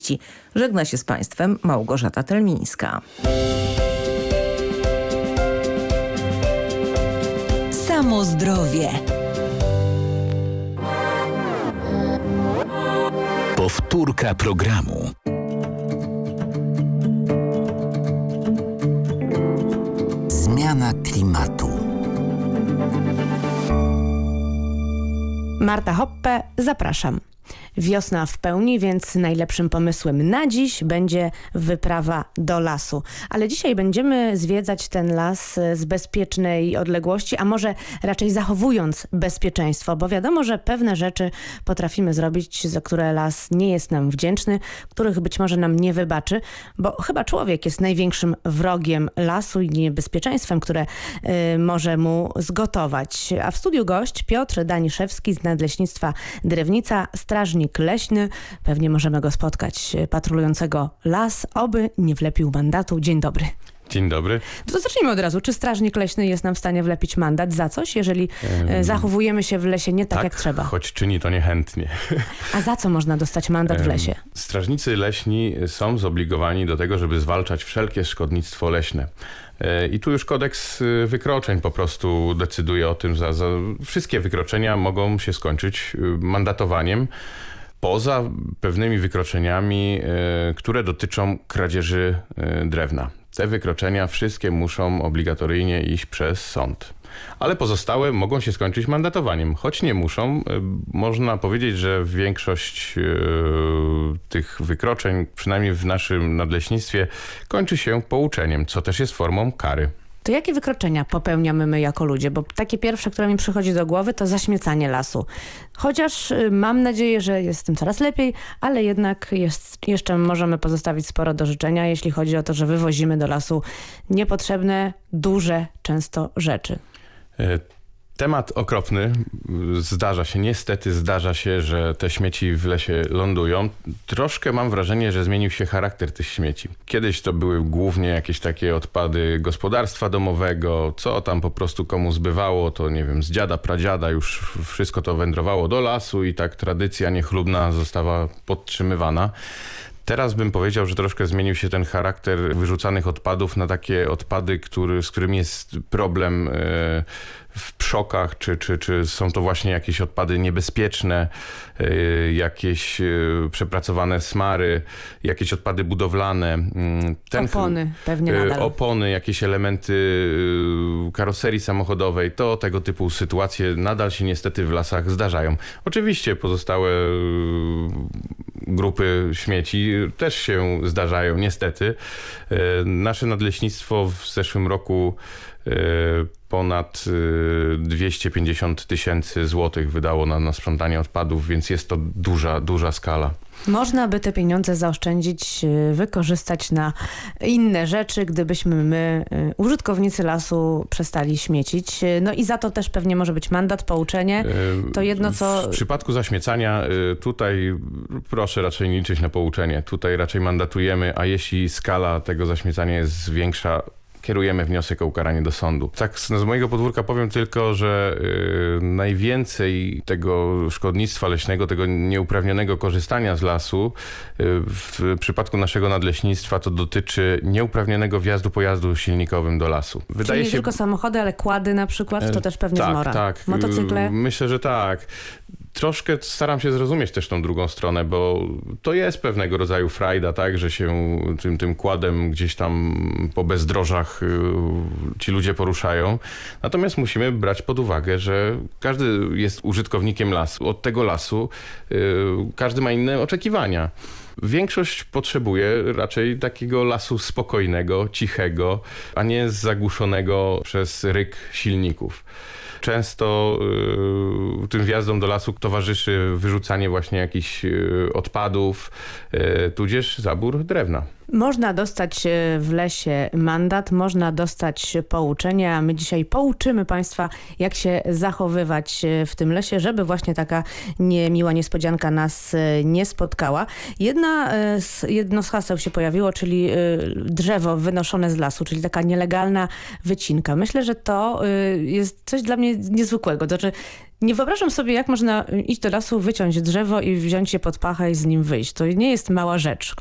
Żegna się z Państwem Małgorzata Telmińska. Samo zdrowie. Powtórka programu. Zmiana klimatu. Marta Hoppe, zapraszam. Wiosna w pełni, więc najlepszym pomysłem na dziś będzie wyprawa do lasu. Ale dzisiaj będziemy zwiedzać ten las z bezpiecznej odległości, a może raczej zachowując bezpieczeństwo, bo wiadomo, że pewne rzeczy potrafimy zrobić, za które las nie jest nam wdzięczny, których być może nam nie wybaczy, bo chyba człowiek jest największym wrogiem lasu i niebezpieczeństwem, które może mu zgotować. A w studiu gość Piotr Daniszewski z Nadleśnictwa Drewnica, strażnik leśny. Pewnie możemy go spotkać patrolującego las, oby nie wlepił mandatu. Dzień dobry. Dzień dobry. To zacznijmy od razu. Czy strażnik leśny jest nam w stanie wlepić mandat za coś, jeżeli zachowujemy się w lesie nie tak jak trzeba? Choć czyni to niechętnie. A za co można dostać mandat w lesie? Strażnicy leśni są zobligowani do tego, żeby zwalczać wszelkie szkodnictwo leśne. I tu już kodeks wykroczeń po prostu decyduje o tym. Za wszystkie wykroczenia mogą się skończyć mandatowaniem. Poza pewnymi wykroczeniami, które dotyczą kradzieży drewna. Te wykroczenia wszystkie muszą obligatoryjnie iść przez sąd. Ale pozostałe mogą się skończyć mandatowaniem. Choć nie muszą, można powiedzieć, że większość tych wykroczeń, przynajmniej w naszym nadleśnictwie, kończy się pouczeniem, co też jest formą kary. To jakie wykroczenia popełniamy my jako ludzie? Bo takie pierwsze, które mi przychodzi do głowy, to zaśmiecanie lasu. Chociaż mam nadzieję, że jest z tym coraz lepiej, ale jednak jeszcze możemy pozostawić sporo do życzenia, jeśli chodzi o to, że wywozimy do lasu niepotrzebne, duże często rzeczy. Temat okropny. Niestety zdarza się, że te śmieci w lesie lądują. Troszkę mam wrażenie, że zmienił się charakter tych śmieci. Kiedyś to były głównie jakieś takie odpady gospodarstwa domowego, co tam po prostu komu zbywało, to nie wiem, z dziada, pradziada już wszystko to wędrowało do lasu i tak tradycja niechlubna została podtrzymywana. Teraz bym powiedział, że troszkę zmienił się ten charakter wyrzucanych odpadów na takie odpady, z którymi jest problem w przokach, czy są to właśnie jakieś odpady niebezpieczne, jakieś przepracowane smary, jakieś odpady budowlane. Opony pewnie nadal. Opony, jakieś elementy karoserii samochodowej, to tego typu sytuacje nadal się niestety w lasach zdarzają. Oczywiście pozostałe grupy śmieci też się zdarzają, niestety. Nasze nadleśnictwo w zeszłym roku ponad 250 000 złotych wydało na sprzątanie odpadów, więc jest to duża skala. Można by te pieniądze zaoszczędzić, wykorzystać na inne rzeczy, gdybyśmy my, użytkownicy lasu, przestali śmiecić. No i za to też pewnie może być mandat, pouczenie. To jedno co... W przypadku zaśmiecania tutaj proszę raczej liczyć na pouczenie. Tutaj raczej mandatujemy, a jeśli skala tego zaśmiecania jest większa, kierujemy wniosek o ukaranie do sądu. Tak z mojego podwórka powiem tylko, że najwięcej tego szkodnictwa leśnego, tego nieuprawnionego korzystania z lasu w przypadku naszego nadleśnictwa to dotyczy nieuprawnionego wjazdu pojazdu silnikowym do lasu. Czyli nie tylko samochody, ale kłady na przykład, to też pewnie zmora. Tak. Motocykle? Myślę, że tak. Troszkę staram się zrozumieć też tą drugą stronę, bo to jest pewnego rodzaju frajda, tak, że się tym kładem gdzieś tam po bezdrożach ci ludzie poruszają. Natomiast musimy brać pod uwagę, że każdy jest użytkownikiem lasu. Od tego lasu każdy ma inne oczekiwania. Większość potrzebuje raczej takiego lasu spokojnego, cichego, a nie zagłuszonego przez ryk silników. Często tym wjazdom do lasu towarzyszy wyrzucanie właśnie jakichś odpadów, tudzież zabór drewna. Można dostać w lesie mandat, można dostać pouczenie, a my dzisiaj pouczymy Państwa, jak się zachowywać w tym lesie, żeby właśnie taka niemiła niespodzianka nas nie spotkała. Jedno z haseł się pojawiło, czyli drzewo wynoszone z lasu, czyli taka nielegalna wycinka. Myślę, że to jest coś dla mnie niezwykłego. To znaczy, Nie wyobrażam sobie, jak można iść do lasu, wyciąć drzewo i wziąć je pod pachę i z nim wyjść. To nie jest mała rzecz.